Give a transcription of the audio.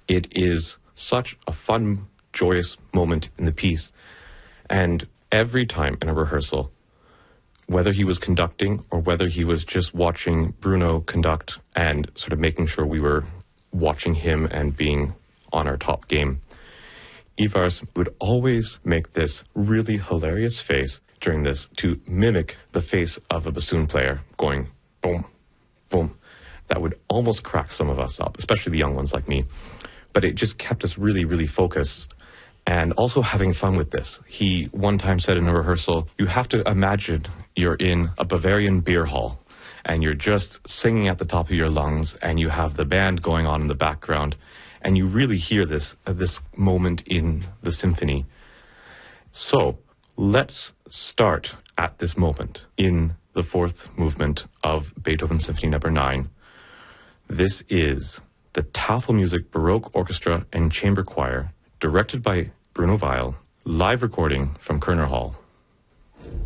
It is such a fun, joyous moment in the piece. And every time in a rehearsal, whether he was conducting or whether he was just watching Bruno conduct and sort of making sure we were watching him and being on our top game, Ivars would always make this really hilarious face during this to mimic the face of a bassoon player going boom, boom. That would almost crack some of us up, especially the young ones like me. But it just kept us really, really focused and also having fun with this. He one time said in a rehearsal, you have to imagine you're in a Bavarian beer hall and you're just singing at the top of your lungs and you have the band going on in the background and you really hear this moment in the symphony. So let's start at this moment in the fourth movement of Beethoven Symphony No. 9. This is the Tafelmusik Baroque Orchestra and Chamber Choir, directed by Bruno Weil, live recording from Kerner Hall.